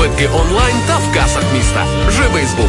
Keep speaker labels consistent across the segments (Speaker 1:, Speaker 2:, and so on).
Speaker 1: Квитки онлайн та в касах міста. Живий звук.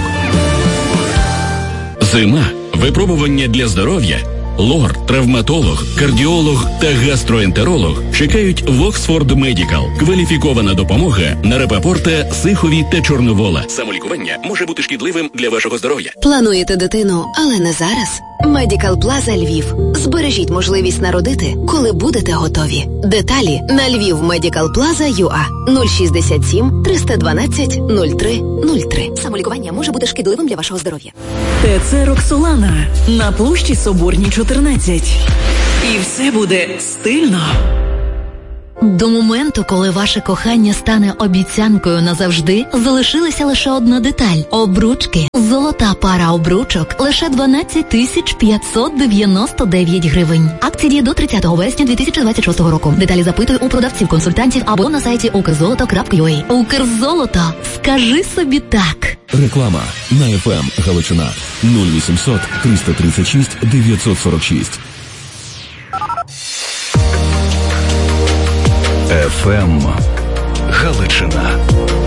Speaker 2: Зима. Випробування для здоров'я. Лор, травматолог, кардіолог та гастроентеролог чекають в Оксфорд Медікал. Кваліфікована допомога на Рапопорта, Сихові та Чорновола. Самолікування може бути шкідливим для вашого здоров'я.
Speaker 3: Плануєте дитину, але не зараз? Медікал Плаза Львів. Збережіть можливість народити, коли будете готові. Деталі на lvivmedicalplaza.ua 067 312 03 03. Самолікування може бути шкідливим для вашого здоров'я.
Speaker 4: ТЦ Роксолана на площі Соборній 14. І все буде стильно.
Speaker 5: До моменту, коли ваше кохання стане обіцянкою назавжди, залишилася лише одна деталь – обручки. Золота пара обручок – лише 12 599 гривень. Акція діє до 30 вересня 2026 року. Деталі запитуй у продавців-консультантів або на сайті ukrzoloto.ua. Укрзолото. Скажи собі так.
Speaker 6: Реклама на FM Галичина 0800 336 946.
Speaker 7: ФМ Галичина.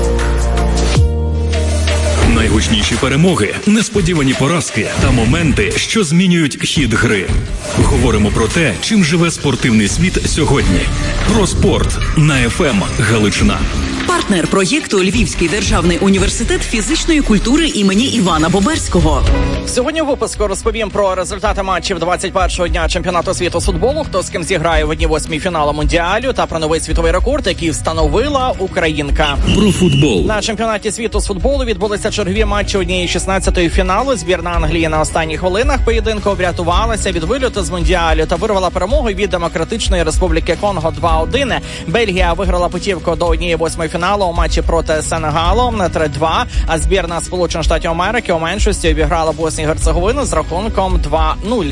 Speaker 8: Найгучніші перемоги, несподівані поразки та моменти, що змінюють хід гри. Говоримо про те, чим живе спортивний світ сьогодні. Про спорт на ФМ Галичина.
Speaker 4: Партнер проєкту Львівський державний університет фізичної культури імені Івана Боберського.
Speaker 9: Сьогодні в випуску розповім про результати матчів 21-го дня чемпіонату світу з футболу, хто з ким зіграє в 1/8 фіналу Мундіалю та про новий світовий рекорд, який встановила українка.
Speaker 2: Про футбол.
Speaker 9: На чемпіонаті світу з футболу відбулися чергові матчі 1/16 фіналу. Збірна Англії на останніх хвилинах поєдинку врятувалася від вильоту з Мундіалю та вирвала перемогу від Демократичної Республіки Конго 2-1. Бельгія виграла путівку до 1/8 фіналу у матчі проти Сенегалу на 3-2, а збірна Сполучених Штатів Америки у меншості обіграла Боснію і Герцеговину з рахунком 2-0.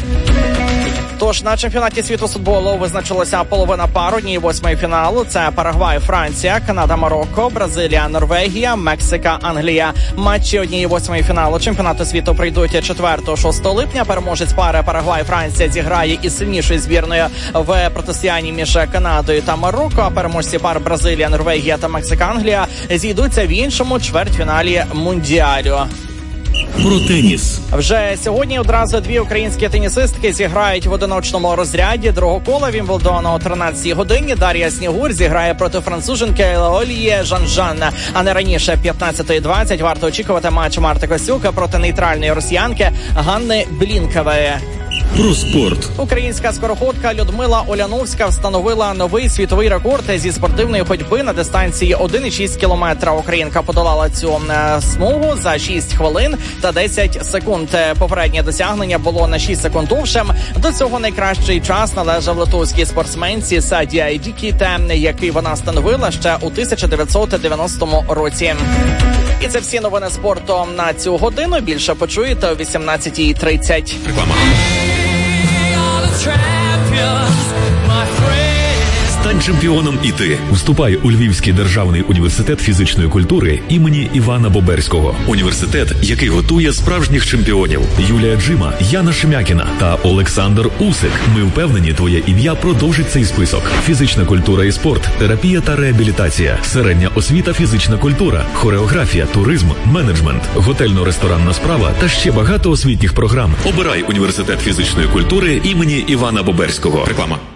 Speaker 9: Тож на чемпіонаті світу з футболу визначилася половина пар 1/8 фіналу. Це Парагвай, Франція, Канада, Марокко, Бразилія, Норвегія, Мексика, Англія. Матчі 1/8 фіналу чемпіонату світу прийдуть 4-6 липня. Переможець пари Парагвай, Франція зіграє із сильнішою збірною в протистоянні між Канадою та Марокко. А переможці пар Бразилія, Норвегія та Мексика, Англія зійдуться в іншому чвертьфіналі Мундіалю.
Speaker 8: Про теніс.
Speaker 9: Вже сьогодні одразу дві українські тенісистки зіграють в одиночному розряді другого кола Вімблдону о 13-й годині. Дар'я Снігур зіграє проти француженки Оліє Жан-Жан. А не раніше 15:20 варто очікувати матч Марти Костюк проти нейтральної росіянки Ганни Блінкової.
Speaker 8: Про спорт.
Speaker 9: Українська скороходка Людмила Оляновська встановила новий світовий рекорд зі спортивної ходьби на дистанції 1,6 кілометра. Українка подолала цю смугу за 6 хвилин та 10 секунд. Попереднє досягнення було на 6 секунд довшим. До цього найкращий час належав литовській спортсменці Саді Айдікіте, який вона встановила ще у 1990 році. І це всі новини спорту на цю годину. Більше почуєте о 18:30.
Speaker 8: Реклама. Стань чемпіоном і ти. Вступай у Львівський державний університет фізичної культури імені Івана Боберського. Університет, який готує справжніх чемпіонів. Юлія Джима, Яна Шемякіна та Олександр Усик. Ми впевнені, твоє ім'я продовжить цей список. Фізична культура і спорт, терапія та реабілітація, середня освіта, фізична культура, хореографія, туризм, менеджмент, готельно-ресторанна справа та ще багато освітніх програм. Обирай університет фізичної культури імені Івана Боберського. Реклама.